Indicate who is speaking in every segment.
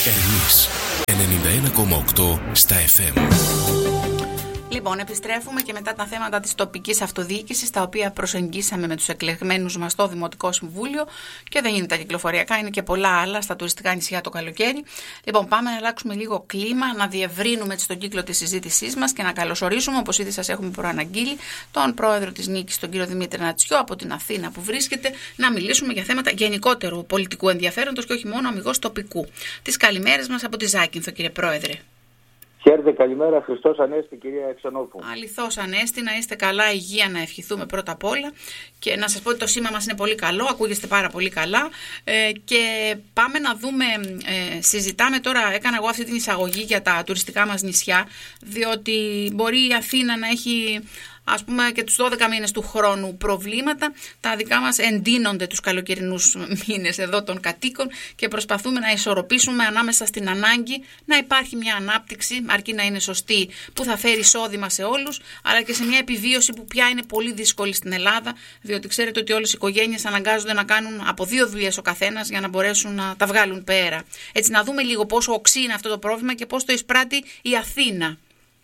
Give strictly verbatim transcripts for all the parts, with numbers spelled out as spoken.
Speaker 1: Ερμής ενενήντα ένα κόμμα οκτώ στα εφ εμ.
Speaker 2: Λοιπόν, επιστρέφουμε και μετά τα θέματα της τοπικής αυτοδιοίκησης, τα οποία προσεγγίσαμε με τους εκλεγμένους μας στο Δημοτικό Συμβούλιο και δεν είναι τα κυκλοφοριακά, είναι και πολλά άλλα στα τουριστικά νησιά το καλοκαίρι. Λοιπόν, πάμε να αλλάξουμε λίγο κλίμα, να διευρύνουμε έτσι τον κύκλο της συζήτησής μας και να καλωσορίσουμε, όπως ήδη σας έχουμε προαναγγείλει, τον πρόεδρο της Νίκης, τον κύριο Δημήτρη Νατσιό, από την Αθήνα που βρίσκεται, να μιλήσουμε για θέματα γενικότερου πολιτικού ενδιαφέροντος και όχι μόνο αμιγώς τοπικού. Τις καλημέρες μας από τη Ζάκυνθο, κύριε Πρόεδρε.
Speaker 3: Χαίρετε, καλημέρα. Χριστός Ανέστη, κυρία Ξενόφου.
Speaker 2: Αληθώς Ανέστη, να είστε καλά, υγεία να ευχηθούμε πρώτα απ' όλα. Και να σας πω ότι το σήμα μας είναι πολύ καλό, ακούγεστε πάρα πολύ καλά. Ε, και πάμε να δούμε, ε, συζητάμε τώρα, έκανα εγώ αυτή την εισαγωγή για τα τουριστικά μας νησιά, διότι μπορεί η Αθήνα να έχει, ας πούμε, και τους δώδεκα μήνες του χρόνου προβλήματα. Τα δικά μας εντείνονται τους καλοκαιρινούς μήνες εδώ των κατοίκων και προσπαθούμε να ισορροπήσουμε ανάμεσα στην ανάγκη να υπάρχει μια ανάπτυξη, αρκεί να είναι σωστή, που θα φέρει εισόδημα σε όλους, αλλά και σε μια επιβίωση που πια είναι πολύ δύσκολη στην Ελλάδα, διότι ξέρετε ότι όλες οι οικογένειες αναγκάζονται να κάνουν από δύο δουλειές ο καθένας για να μπορέσουν να τα βγάλουν πέρα. Έτσι, να δούμε λίγο πόσο οξύ είναι αυτό το πρόβλημα και πώς το εισπράττει η Αθήνα.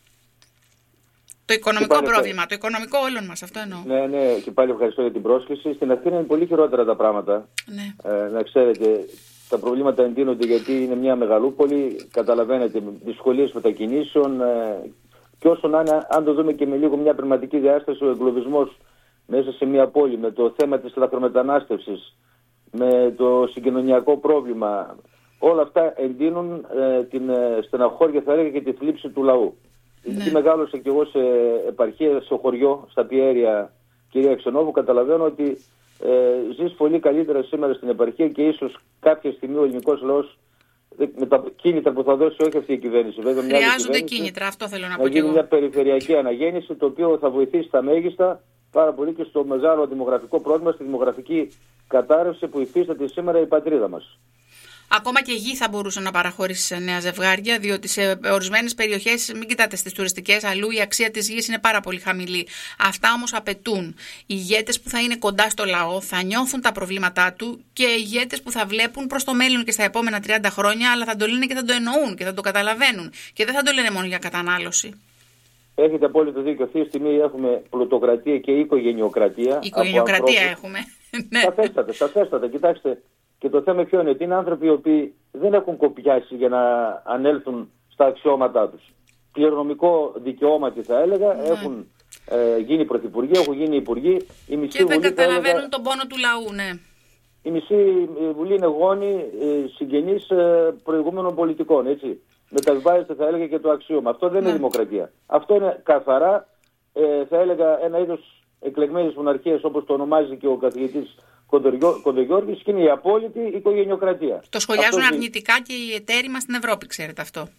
Speaker 2: Το οικονομικό
Speaker 3: πάλι,
Speaker 2: πρόβλημα, το οικονομικό όλων μας, αυτό εννοώ.
Speaker 3: Ναι, ναι, και πάλι ευχαριστώ για την πρόσκληση. Στην Αθήνα είναι πολύ χειρότερα τα πράγματα.
Speaker 2: Ναι.
Speaker 3: Ε, να ξέρετε, τα προβλήματα εντείνονται γιατί είναι μια μεγαλούπολη, καταλαβαίνετε, δυσκολίες μετακινήσεων. Ε, και όσο να είναι, αν το δούμε και με λίγο μια πνευματική διάσταση, ο εγκλωβισμός μέσα σε μια πόλη, με το θέμα της λαθρομετανάστευσης, με το συγκοινωνιακό πρόβλημα, όλα αυτά εντείνουν ε, την ε, στεναχώρια, θα έλεγα, και τη θλίψη του λαού. Ναι. Γιατί μεγάλωσα και εγώ σε επαρχία, σε χωριό, στα Πιέρια, κυρία Ξενόφου, καταλαβαίνω ότι ε, ζεις πολύ καλύτερα σήμερα στην επαρχία και ίσως κάποια στιγμή ο ελληνικός λαός με τα κίνητρα που θα δώσει, όχι αυτή η κυβέρνηση, βέβαια, μια
Speaker 2: χρειάζονται κίνητρα, αυτό θέλω να, να πω.
Speaker 3: Να γίνει μια περιφερειακή αναγέννηση, το οποίο θα βοηθήσει τα μέγιστα πάρα πολύ και στο μεγάλο δημογραφικό πρόβλημα, στη δημογραφική κατάρρευση που υφίσταται σήμερα η πατρίδα μας.
Speaker 2: Ακόμα και γη θα μπορούσε να παραχωρήσει σε νέα ζευγάρια, διότι σε ορισμένες περιοχές, μην κοιτάτε στις τουριστικές, αλλού η αξία της γης είναι πάρα πολύ χαμηλή. Αυτά όμως απαιτούν οι ηγέτες που θα είναι κοντά στο λαό, θα νιώθουν τα προβλήματά του, και οι ηγέτες που θα βλέπουν προς το μέλλον και στα επόμενα τριάντα χρόνια, αλλά θα το λένε και θα το εννοούν και θα το καταλαβαίνουν. Και δεν θα το λένε μόνο για κατανάλωση.
Speaker 3: Έχετε απόλυτο δίκιο. Αυτή τη στιγμή έχουμε πλουτοκρατία και οικογενειοκρατία.
Speaker 2: Οικογενειοκρατία έχουμε.
Speaker 3: Σαφέστατα, σαφέστατα. Κοιτάξτε. Και το θέμα ποιο είναι, ότι είναι άνθρωποι οι οποίοι δεν έχουν κοπιάσει για να ανέλθουν στα αξιώματά τους. Κληρονομικό δικαιώματι θα έλεγα, ναι. έχουν ε, γίνει πρωθυπουργοί, έχουν γίνει υπουργοί. Η μισή
Speaker 2: και δεν
Speaker 3: Βουλή,
Speaker 2: καταλαβαίνουν έλεγα, τον πόνο του λαού, ναι.
Speaker 3: Η μισή Βουλή είναι γόνοι ε, συγγενείς ε, προηγούμενων πολιτικών, έτσι. Μεταβιβάζεται, θα έλεγα, και το αξίωμα. Αυτό δεν ναι. είναι δημοκρατία. Αυτό είναι καθαρά, ε, θα έλεγα, ένα είδος εκλεγμένης μοναρχίας, όπως το ονομάζει και ο καθηγητής Κοντογιώργης, και είναι η απόλυτη οικογενειοκρατία.
Speaker 2: Το σχολιάζουν
Speaker 3: αυτό
Speaker 2: αρνητικά και οι εταίροι μας στην Ευρώπη, ξέρετε αυτό.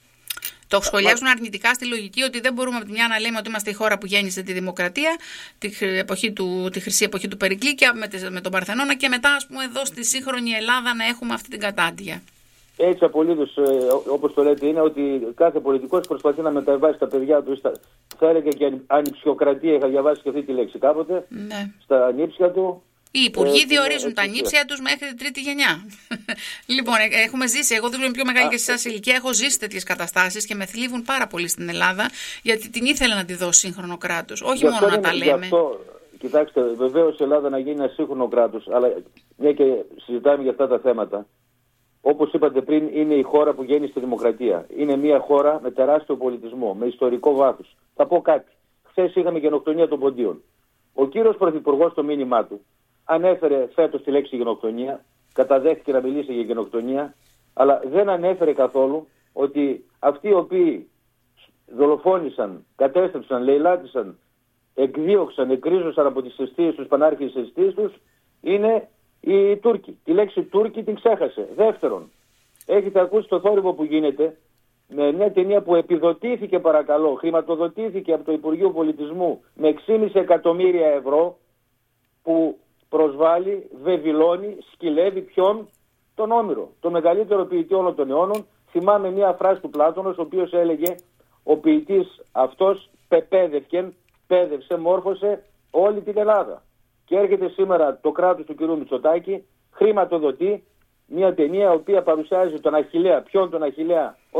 Speaker 2: Το σχολιάζουν Μα... αρνητικά στη λογική ότι δεν μπορούμε από τη μια να λέμε ότι είμαστε η χώρα που γέννησε τη δημοκρατία, τη, εποχή του, τη χρυσή εποχή του Περικλή και με, με τον Παρθενώνα, και μετά, ας πούμε, εδώ στη σύγχρονη Ελλάδα να έχουμε αυτή την κατάντια.
Speaker 3: Έτσι απολύτως, ε, όπως το λέτε, είναι ότι κάθε πολιτικός προσπαθεί να μεταβάσει τα παιδιά του, στα, θα έλεγα και ανιψιοκρατία, είχα διαβάσει και αυτή τη λέξη κάποτε, ναι. στα ανήψια του.
Speaker 2: Οι υπουργοί ε, διορίζουν ε, τα νήψια τους μέχρι την τρίτη γενιά. Λοιπόν, έχουμε ζήσει, εγώ δεν είμαι πιο μεγάλη και σε εσάς ηλικία, έχω ζήσει τέτοιες καταστάσεις και με θλίβουν πάρα πολύ στην Ελλάδα, γιατί την ήθελα να τη δώσει σύγχρονο κράτος, όχι μόνο να τα λέμε.
Speaker 3: Αυτό, κοιτάξτε, βεβαίως η Ελλάδα να γίνει ένα σύγχρονο κράτος, αλλά μια και συζητάμε για αυτά τα θέματα. Όπως είπατε πριν, είναι η χώρα που γέννησε τη δημοκρατία. Είναι μια χώρα με τεράστιο πολιτισμό, με ιστορικό βάθος. Θα πω κάτι. Χθες είχαμε γενοκτονία των Ποντίων. Ο κύριος Πρωθυπουργός στο μήνυμά του ανέφερε φέτος τη λέξη γενοκτονία, καταδέχθηκε να μιλήσει για γενοκτονία, αλλά δεν ανέφερε καθόλου ότι αυτοί οι οποίοι δολοφόνησαν, κατέστρεψαν, λαιλάτισαν, εκδίωξαν, εκρίζωσαν από τις αιστείες τους, πανάρχιες αιστείες τους, είναι οι Τούρκοι. Τη λέξη Τούρκοι την ξέχασε. Δεύτερον, έχετε ακούσει το θόρυβο που γίνεται με μια ταινία που επιδοτήθηκε, παρακαλώ, χρηματοδοτήθηκε από το Υπουργείο Πολιτισμού με έξι κόμμα πέντε εκατομμύρια ευρώ, που προσβάλλει, βεβηλώνει, σκυλεύει ποιον? Τον Όμηρο, τον μεγαλύτερο ποιητή όλων των αιώνων. Θυμάμαι μια φράση του Πλάτωνος, ο οποίος έλεγε: ο ποιητής αυτός πεπαίδευκεν, πέδευσε, μόρφωσε όλη την Ελλάδα. Και έρχεται σήμερα το κράτος του κ. Μητσοτάκη, χρηματοδοτεί μια ταινία η οποία παρουσιάζει τον Αχιλλέα. Ποιον τον Αχιλλέα?